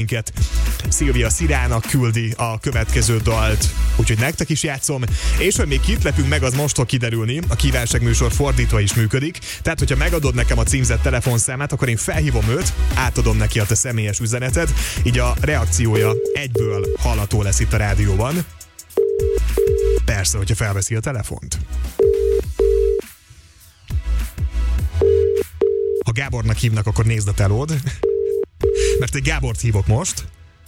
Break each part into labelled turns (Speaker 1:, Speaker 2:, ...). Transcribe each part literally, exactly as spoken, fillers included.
Speaker 1: minket. Szilvia Szirának küldi a következő dalt, úgyhogy nektek is játszom, és hogy még kit lepünk meg, az most fog kiderülni. A kívánságműsor fordítva is működik, tehát hogyha megadod nekem a címzett telefonszámát, akkor én felhívom őt, átadom neki a te személyes üzeneted, így a reakciója egyből hallható lesz itt a rádióban. Persze, hogyha felveszi a telefont. Ha Gábornak hívnak, akkor nézd a telód. Mert egy Gábort hívok most.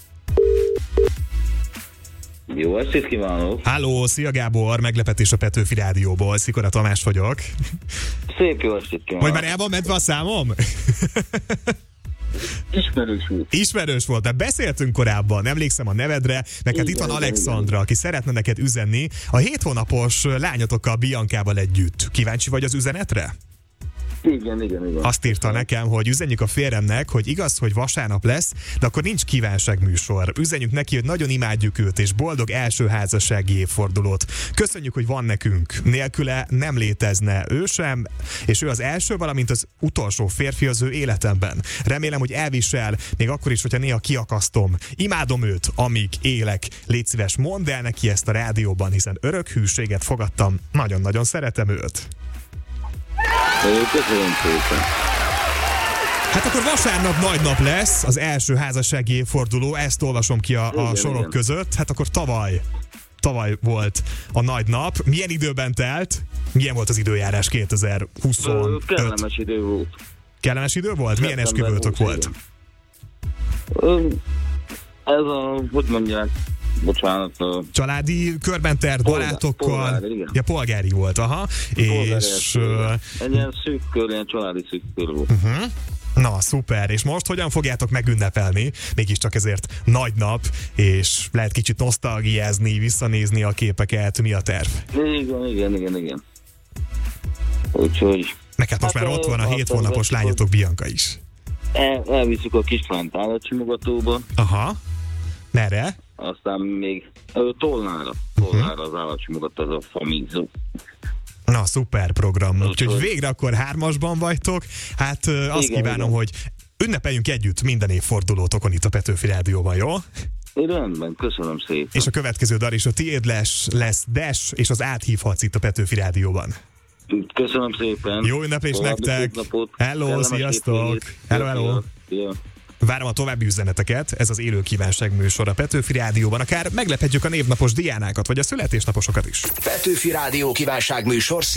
Speaker 2: Jó estét kívánok!
Speaker 1: Halló, szia Gábor, meglepetés a Petőfi Rádióból. Szikora Tamás vagyok.
Speaker 2: Szép jó estét kívánok!
Speaker 1: Vagy már el van mentve a számom?
Speaker 2: Ismerős volt.
Speaker 1: Ismerős volt, de beszéltünk korábban, emlékszem a nevedre, meg hát itt van Alexandra, aki szeretne neked üzenni a hét hónapos lányotokkal, Biancával együtt. Kíváncsi vagy az üzenetre?
Speaker 2: Igen, igen, igen.
Speaker 1: Azt írta nekem, hogy üzenjük a férjemnek, hogy igaz, hogy vasárnap lesz, de akkor nincs kívánságműsor. Üzenjük neki, hogy nagyon imádjuk őt, és boldog első házassági évfordulót. Köszönjük, hogy van nekünk. Nélküle nem létezne ő sem, és ő az első, valamint az utolsó férfi az ő életemben. Remélem, hogy elvisel, még akkor is, hogyha néha kiakasztom. Imádom őt, amíg élek. Légy szíves, mondd el neki ezt a rádióban, hiszen örök hűséget fogadtam. Nagyon-nagyon szeretem őt.
Speaker 2: Köszönöm szépen.
Speaker 1: Hát akkor vasárnap nagy nap lesz, az első házassági évforduló, ezt olvasom ki a, a
Speaker 2: igen,
Speaker 1: sorok
Speaker 2: igen.
Speaker 1: között. Hát akkor tavaly, tavaly volt a nagy nap. Milyen időben telt? Milyen volt az időjárás kétezer-huszonöt?
Speaker 2: Kellemes idő volt.
Speaker 1: Kellemes idő volt? Milyen esküvőtök volt?
Speaker 2: Ö, ez a, hogy mondják, bocsánat. A...
Speaker 1: Családi körben tert,
Speaker 2: Polgár,
Speaker 1: barátokkal?
Speaker 2: polgári, igen.
Speaker 1: Ja, polgári volt, aha.
Speaker 2: Polgári
Speaker 1: És...
Speaker 2: uh, egy ilyen szűk kör, ilyen családi szűk kör volt.
Speaker 1: Uh-huh. Na, szuper. És most hogyan fogjátok megünnepelni? Mégiscsak ezért nagy nap, és lehet kicsit nosztalgiázni, visszanézni a képeket. Mi a terv?
Speaker 2: Igen, igen, igen, igen. Úgyhogy...
Speaker 1: Meg hát most
Speaker 2: hát
Speaker 1: már ott van a hét
Speaker 2: azt
Speaker 1: hónapos
Speaker 2: az
Speaker 1: lányotok, Bianca is.
Speaker 2: El, elviszük a kislányt állatsimogatóba.
Speaker 1: Aha. Merre?
Speaker 2: Aztán még ö, Tolnára. Tolnára az állatsimogató, az a famízó.
Speaker 1: Na, szuper program. Úgyhogy
Speaker 2: Úgyhogy-
Speaker 1: végre akkor hármasban vagytok. Hát ö, azt
Speaker 2: Igen,
Speaker 1: kívánom,
Speaker 2: igen.
Speaker 1: hogy ünnepeljünk együtt minden évfordulótokon itt a Petőfi Rádióban, jó?
Speaker 2: Rendben, köszönöm szépen.
Speaker 1: És a következő dal is a tiéd lesz, lesz Dash, és az áthívhatsz itt a Petőfi Rádióban.
Speaker 2: Köszönöm szépen.
Speaker 1: Jó ünneplés
Speaker 2: További
Speaker 1: nektek.
Speaker 2: szép napot.
Speaker 1: Hello,
Speaker 2: Kellemes
Speaker 1: sziasztok.
Speaker 2: hétvégét.
Speaker 1: Hello, hello.
Speaker 2: Szia.
Speaker 1: Várom a további üzeneteket, ez az élő kívánság műsor a Petőfi Rádióban. Akár meglephetjük a névnapos Diánákat, vagy a születésnaposokat is.
Speaker 3: Petőfi Rádió kívánság műsor